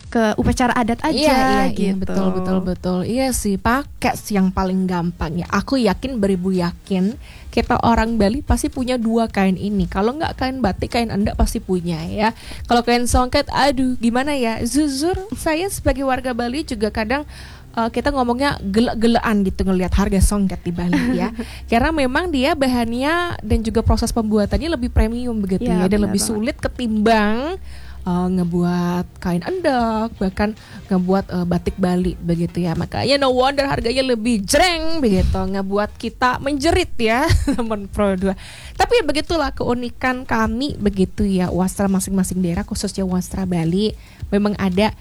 ke upacara adat aja gitu. Betul. Iya sih, pakai sih yang paling gampang ya. Aku yakin, beribu yakin kita orang Bali pasti punya 2 kain ini. Kalau nggak kain batik, kain endek pasti punya ya. Kalau kain songket, aduh gimana ya. Jujur saya sebagai warga Bali juga kadang kita ngomongnya gelek-gelekan gitu ngelihat harga songket di Bali ya. Karena memang dia bahannya dan juga proses pembuatannya lebih premium begitu ya, dan lebih sulit ketimbang ngebuat kain endek, bahkan ngebuat batik Bali begitu ya. Makanya no wonder harganya lebih jreng begitu, ngebuat kita menjerit ya teman Pro 2. Tapi begitulah keunikan kami begitu ya, wastra masing-masing daerah khususnya wastra Bali memang ada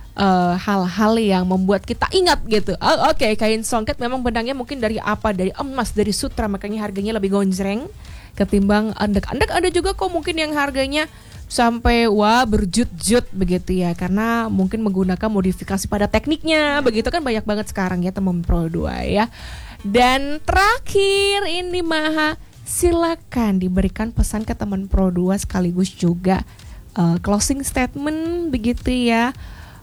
hal-hal yang membuat kita ingat gitu. Oke, kain songket memang benangnya mungkin dari apa, dari emas, dari sutra, makanya harganya lebih gonjreng ketimbang endek. Endek ada juga kok mungkin yang harganya sampai berjut-jut begitu ya, karena mungkin menggunakan modifikasi pada tekniknya begitu kan, banyak banget sekarang ya teman Pro 2 ya. Dan terakhir ini Maha, silakan diberikan pesan ke teman Pro 2 sekaligus juga closing statement begitu ya.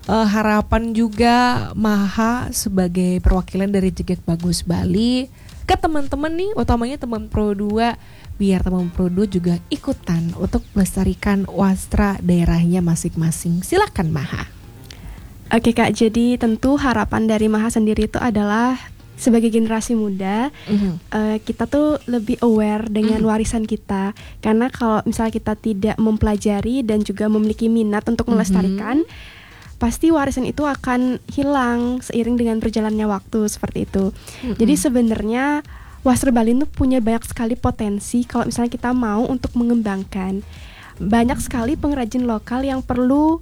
Harapan juga Maha sebagai perwakilan dari Jegek Bagus Bali ke teman-teman nih, utamanya teman Pro 2, biar teman Pro 2 juga ikutan untuk melestarikan wastra daerahnya masing-masing. Silakan Maha. Oke Kak, jadi tentu harapan dari Maha sendiri itu adalah sebagai generasi muda, kita tuh lebih aware dengan warisan kita. Karena kalau misalnya kita tidak mempelajari dan juga memiliki minat untuk melestarikan, pasti warisan itu akan hilang seiring dengan berjalannya waktu seperti itu. Jadi sebenarnya wastra Bali itu punya banyak sekali potensi kalau misalnya kita mau untuk mengembangkan. Banyak sekali pengrajin lokal yang perlu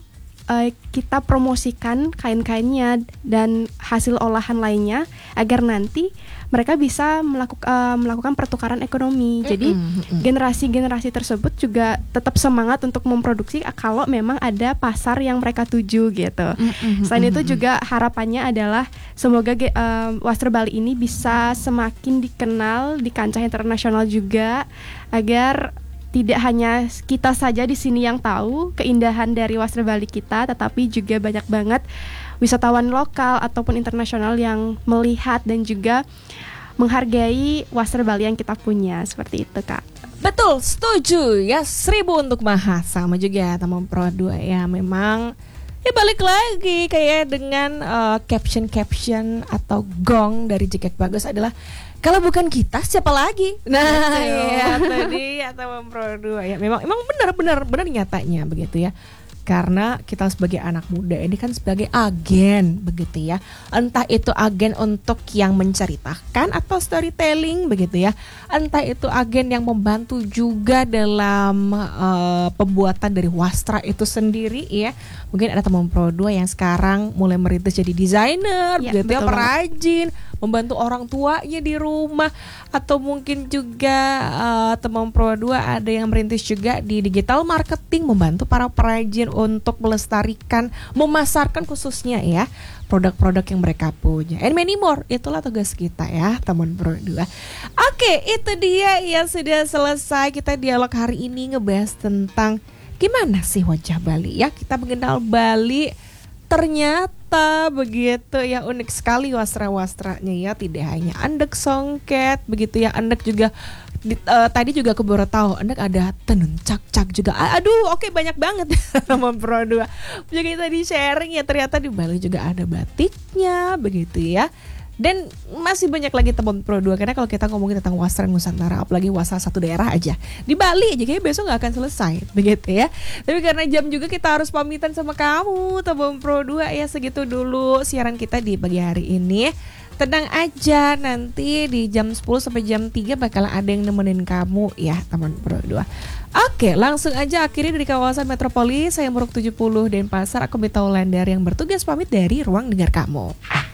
kita promosikan kain-kainnya dan hasil olahan lainnya agar nanti mereka bisa melakukan pertukaran ekonomi. Jadi generasi-generasi tersebut juga tetap semangat untuk memproduksi kalau memang ada pasar yang mereka tuju gitu. Selain itu juga harapannya adalah semoga wastra Bali ini bisa semakin dikenal di kancah internasional juga, agar tidak hanya kita saja di sini yang tahu keindahan dari wastra Bali kita, tetapi juga banyak banget wisatawan lokal ataupun internasional yang melihat dan juga menghargai wastra Bali yang kita punya. Seperti itu Kak. Betul, setuju ya, 1000 untuk Maha. Sama juga teman Pro 2 ya, memang ya balik lagi kayak dengan caption atau gong dari Jegek Bagus adalah kalau bukan kita siapa lagi. Nah ya tadi ya teman Pro 2 ya, memang benar nyatanya begitu ya. Karena kita sebagai anak muda ini kan sebagai agen begitu ya. Entah itu agen untuk yang menceritakan atau storytelling begitu ya. Entah itu agen yang membantu juga dalam pembuatan dari wastra itu sendiri ya. Mungkin ada teman Pro 2 yang sekarang mulai merintis jadi desainer begitu ya, perajin, membantu orang tuanya di rumah, atau mungkin juga teman Pro 2 ada yang merintis juga di digital marketing, membantu para perajin untuk melestarikan, memasarkan khususnya ya produk-produk yang mereka punya, and many more. Itulah tugas kita ya teman Pro 2. Oke, itu dia yang sudah selesai kita dialog hari ini, ngebahas tentang gimana sih wajah Bali ya, kita mengenal Bali. Ternyata begitu ya, unik sekali wastra-wastranya ya, tidak hanya endek songket begitu ya, endek juga tadi juga aku baru tahu endek ada tenun cak-cak juga. Aduh, oke, banyak banget teman Pro 2. Juga tadi sharing ya, ternyata di Bali juga ada batiknya begitu ya. Dan masih banyak lagi teman Pro 2, karena kalau kita ngomongin tentang wastra Nusantara, apalagi wastra satu daerah aja di Bali aja kayaknya besok gak akan selesai begitu ya. Tapi karena jam juga kita harus pamitan sama kamu teman Pro 2 ya. Segitu dulu siaran kita di pagi hari ini. Tenang aja, nanti di jam 10 sampai jam 3 bakal ada yang nemenin kamu ya teman Pro 2. Oke, langsung aja akhirnya dari kawasan Metropolis, saya Muruk 70 Denpasar, aku Mita Wulandari yang bertugas pamit dari Ruang Dengar Kamu.